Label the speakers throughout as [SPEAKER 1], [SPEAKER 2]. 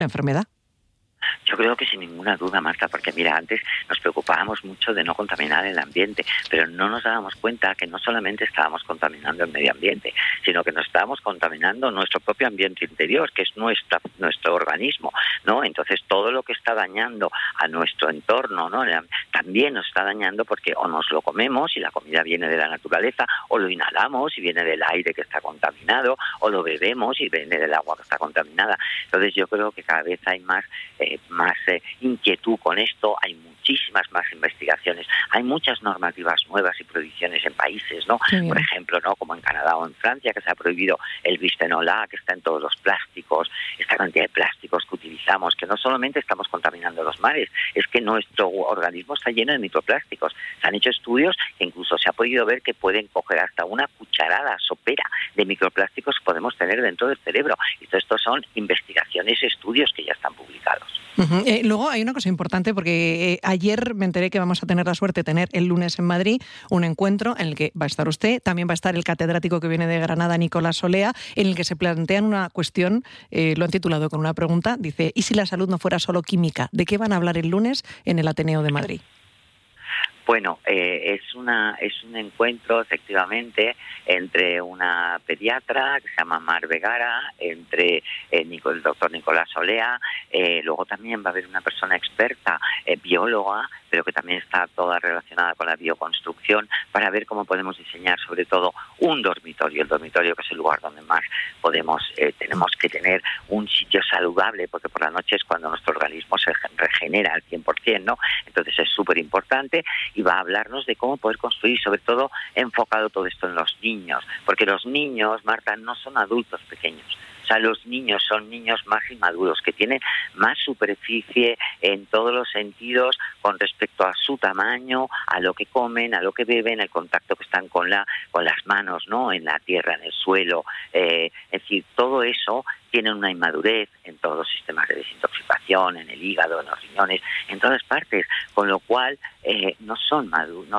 [SPEAKER 1] la enfermedad.
[SPEAKER 2] Yo creo que sin ninguna duda, Marta, porque mira, antes nos preocupábamos mucho de no contaminar el ambiente, pero no nos dábamos cuenta que no solamente estábamos contaminando el medio ambiente, sino que nos estábamos contaminando nuestro propio ambiente interior, que es nuestro organismo, ¿no? Entonces, todo lo que está dañando a nuestro entorno, ¿no? También nos está dañando porque o nos lo comemos y la comida viene de la naturaleza, o lo inhalamos y viene del aire que está contaminado, o lo bebemos y viene del agua que está contaminada. Entonces, yo creo que cada vez hay más inquietud con esto, hay muchísimas más investigaciones, hay muchas normativas nuevas y prohibiciones en países, ¿no? Por ejemplo, ¿no? Como en Canadá o en Francia, que se ha prohibido el bisfenol A, que está en todos los plásticos, esta cantidad de plásticos que utilizamos, que no solamente estamos contaminando los mares, es que nuestro organismo está lleno de microplásticos. Se han hecho estudios que incluso se ha podido ver que pueden coger hasta una cucharada sopera de microplásticos que podemos tener dentro del cerebro. Y todo esto son investigaciones, estudios que ya están publicados.
[SPEAKER 1] Luego hay una cosa importante, porque ayer me enteré que vamos a tener la suerte de tener el lunes en Madrid un encuentro en el que va a estar usted, también va a estar el catedrático que viene de Granada, Nicolás Solea, en el que se plantean una cuestión, lo han titulado con una pregunta, dice, ¿y si la salud no fuera solo química? ¿De qué van a hablar el lunes en el Ateneo de Madrid?
[SPEAKER 2] Bueno, es un encuentro efectivamente entre una pediatra que se llama Mar Vegara, entre el doctor Nicolás Solea, luego también va a haber una persona experta, bióloga, pero que también está toda relacionada con la bioconstrucción, para ver cómo podemos diseñar sobre todo un dormitorio, el dormitorio que es el lugar donde más tenemos que tener un sitio saludable, porque por la noche es cuando nuestro organismo se regenera al 100%, ¿no? Entonces es súper importante, y va a hablarnos de cómo poder construir, sobre todo enfocado todo esto en los niños, porque los niños, Marta, no son adultos pequeños. O sea, los niños son niños más inmaduros, que tienen más superficie en todos los sentidos con respecto a su tamaño, a lo que comen, a lo que beben, el contacto que están con las manos, ¿no? En la tierra, en el suelo. Es decir, todo eso tiene una inmadurez en todos los sistemas de desintoxicación, en el hígado, en los riñones, en todas partes, con lo cual no son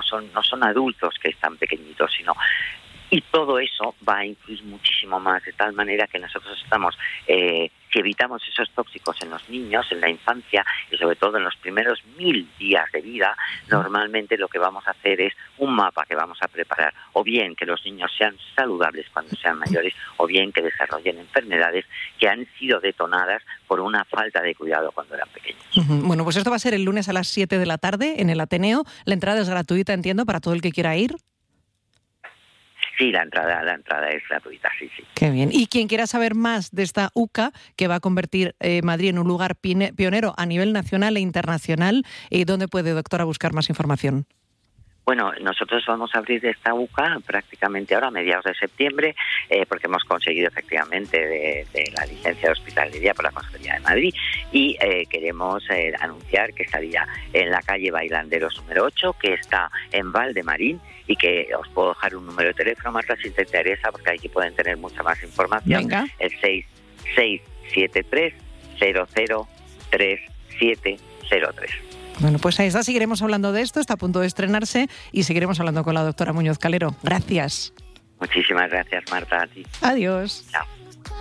[SPEAKER 2] adultos que están pequeñitos, sino... Y todo eso va a influir muchísimo más, de tal manera que nosotros estamos, si evitamos esos tóxicos en los niños, en la infancia, y sobre todo en los primeros 1000 días de vida, normalmente lo que vamos a hacer es un mapa que vamos a preparar, o bien que los niños sean saludables cuando sean mayores, o bien que desarrollen enfermedades que han sido detonadas por una falta de cuidado cuando eran pequeños.
[SPEAKER 1] Bueno, pues esto va a ser el lunes a las 7 de la tarde en el Ateneo. La entrada es gratuita, entiendo, para todo el que quiera ir.
[SPEAKER 2] Sí, la entrada es gratuita, sí.
[SPEAKER 1] Qué bien. Y quien quiera saber más de esta UCA, que va a convertir Madrid en un lugar pionero a nivel nacional e internacional, ¿dónde puede, doctora, buscar más información?
[SPEAKER 2] Bueno, nosotros vamos a abrir esta UCA prácticamente ahora, a mediados de septiembre, porque hemos conseguido efectivamente de la licencia de hospitalería por la Consejería de Madrid, y queremos anunciar que estaría en la calle Bailanderos número 8, que está en Valdemarín, y que os puedo dejar un número de teléfono, Marta, si te interesa, porque ahí pueden tener mucha más información.
[SPEAKER 1] Venga.
[SPEAKER 2] El 6673 003703.
[SPEAKER 1] Bueno, pues ahí está, seguiremos hablando de esto, está a punto de estrenarse, y seguiremos hablando con la doctora Muñoz Calero. Gracias.
[SPEAKER 2] Muchísimas gracias, Marta, a ti.
[SPEAKER 1] Adiós.
[SPEAKER 2] Chao.